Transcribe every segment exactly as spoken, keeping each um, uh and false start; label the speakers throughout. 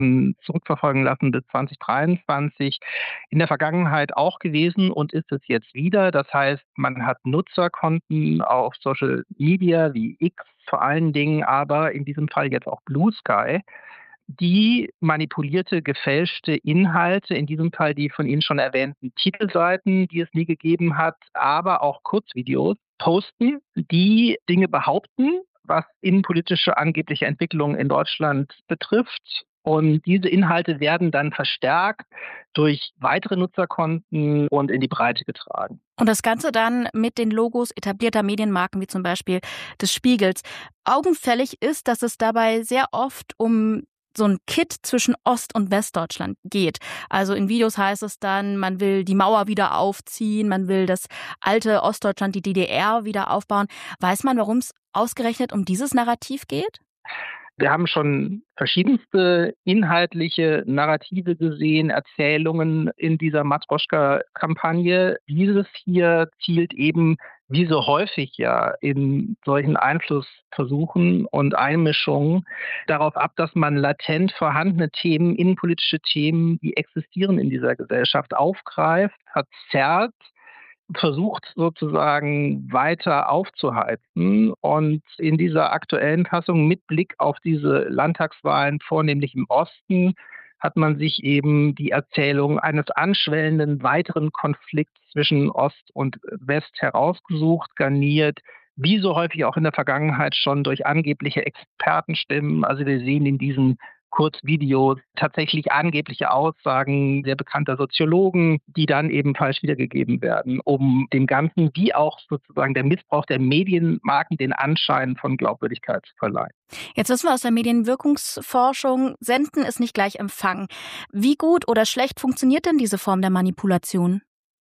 Speaker 1: zurückverfolgen lassen bis zwanzig dreiundzwanzig, in der Vergangenheit auch gewesen und ist es jetzt wieder. Das heißt, man hat Nutzerkonten auf Social Media wie X vor allen Dingen, aber in diesem Fall jetzt auch Blue Sky, die manipulierte, gefälschte Inhalte, in diesem Fall die von Ihnen schon erwähnten Titelseiten, die es nie gegeben hat, aber auch Kurzvideos posten, die Dinge behaupten, was innenpolitische angebliche Entwicklungen in Deutschland betrifft. Und diese Inhalte werden dann verstärkt durch weitere Nutzerkonten und in die Breite getragen.
Speaker 2: Und das Ganze dann mit den Logos etablierter Medienmarken wie zum Beispiel des Spiegels. Augenfällig ist, dass es dabei sehr oft um so ein Kit zwischen Ost- und Westdeutschland geht. Also in Videos heißt es dann, man will die Mauer wieder aufziehen, man will das alte Ostdeutschland, die D D R, wieder aufbauen. Weiß man, warum es ausgerechnet um dieses Narrativ geht?
Speaker 1: Wir haben schon verschiedenste inhaltliche Narrative gesehen, Erzählungen in dieser Matroschka-Kampagne. Dieses hier zielt eben, wie so häufig ja in solchen Einflussversuchen und Einmischungen, darauf ab, dass man latent vorhandene Themen, innenpolitische Themen, die existieren in dieser Gesellschaft, aufgreift, verzerrt, versucht sozusagen weiter aufzuheizen. Und in dieser aktuellen Fassung mit Blick auf diese Landtagswahlen, vornehmlich im Osten, hat man sich eben die Erzählung eines anschwellenden weiteren Konflikts zwischen Ost und West herausgesucht, garniert, wie so häufig auch in der Vergangenheit schon durch angebliche Expertenstimmen. Also wir sehen in diesen Kurzvideos tatsächlich angebliche Aussagen sehr bekannter Soziologen, die dann eben falsch wiedergegeben werden, um dem Ganzen wie auch sozusagen der Missbrauch der Medienmarken den Anschein von Glaubwürdigkeit zu verleihen.
Speaker 2: Jetzt wissen wir aus der Medienwirkungsforschung, Senden ist nicht gleich Empfangen. Wie gut oder schlecht funktioniert denn diese Form der Manipulation?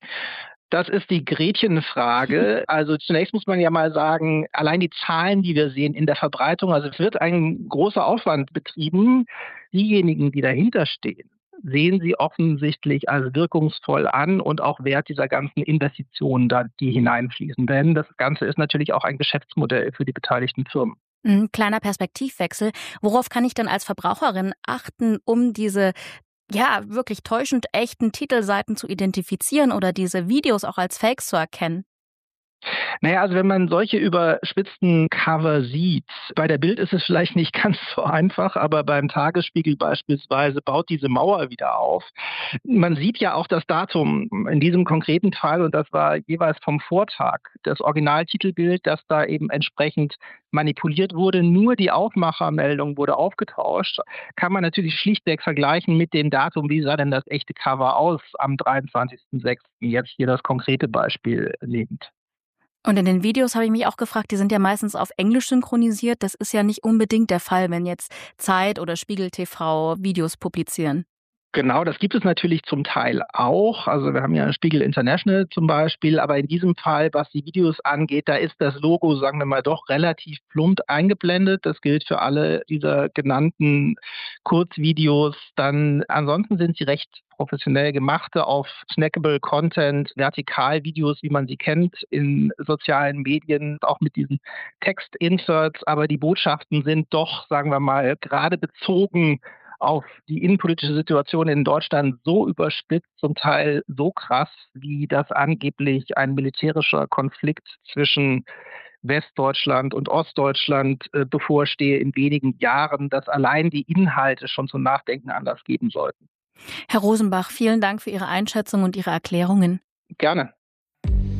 Speaker 1: Das ist die Gretchenfrage. Also zunächst muss man ja mal sagen, allein die Zahlen, die wir sehen in der Verbreitung, also es wird ein großer Aufwand betrieben. Diejenigen, die dahinter stehen, sehen sie offensichtlich als wirkungsvoll an und auch wert dieser ganzen Investitionen, da die hineinfließen. Denn das Ganze ist natürlich auch ein Geschäftsmodell für die beteiligten Firmen.
Speaker 2: Ein kleiner Perspektivwechsel. Worauf kann ich denn als Verbraucherin achten, um diese ja, wirklich täuschend echten Titelseiten zu identifizieren oder diese Videos auch als Fakes zu erkennen?
Speaker 1: Naja, also wenn man solche überspitzten Cover sieht, bei der Bild ist es vielleicht nicht ganz so einfach, aber beim Tagesspiegel beispielsweise baut diese Mauer wieder auf. Man sieht ja auch das Datum in diesem konkreten Fall und das war jeweils vom Vortag. Das Originaltitelbild, das da eben entsprechend manipuliert wurde, nur die Aufmachermeldung wurde aufgetauscht, kann man natürlich schlichtweg vergleichen mit dem Datum, wie sah denn das echte Cover aus am dreiundzwanzigsten sechsten Jetzt hier das konkrete Beispiel nehmend.
Speaker 2: Und in den Videos habe ich mich auch gefragt, die sind ja meistens auf Englisch synchronisiert. Das ist ja nicht unbedingt der Fall, wenn jetzt Zeit oder Spiegel T V Videos publizieren.
Speaker 1: Genau, das gibt es natürlich zum Teil auch. Also wir haben ja Spiegel International zum Beispiel, aber in diesem Fall, was die Videos angeht, da ist das Logo, sagen wir mal, doch relativ plump eingeblendet. Das gilt für alle dieser genannten Kurzvideos. Dann ansonsten sind sie recht professionell gemachte, auf snackable Content, Vertikalvideos, wie man sie kennt, in sozialen Medien, auch mit diesen Textinserts. Aber die Botschaften sind doch, sagen wir mal, gerade bezogen auf die innenpolitische Situation in Deutschland so überspitzt, zum Teil so krass, wie das angeblich ein militärischer Konflikt zwischen Westdeutschland und Ostdeutschland äh, bevorstehe in wenigen Jahren, dass allein die Inhalte schon zum Nachdenken Anlass geben sollten.
Speaker 2: Herr Rosenbach, vielen Dank für Ihre Einschätzung und Ihre Erklärungen.
Speaker 1: Gerne.